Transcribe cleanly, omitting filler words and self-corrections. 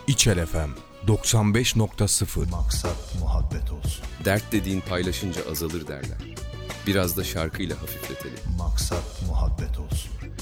İçer FM 95.0. Maksat muhabbet olsun. Dert dediğin paylaşınca azalır derler. Biraz da şarkıyla hafifletelim. Maksat muhabbet olsun.